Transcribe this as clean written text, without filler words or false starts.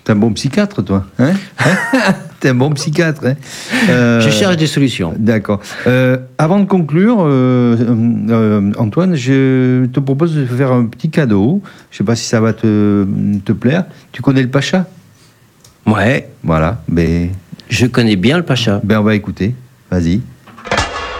T'es un bon psychiatre, toi, hein? T'es un bon psychiatre, hein? Je cherche des solutions. D'accord. Avant de conclure, Antoine, je te propose de faire un petit cadeau. Je sais pas si ça va te plaire. Tu connais le Pacha? Ouais. Voilà. Je connais bien le Pacha. On va écouter. Vas-y.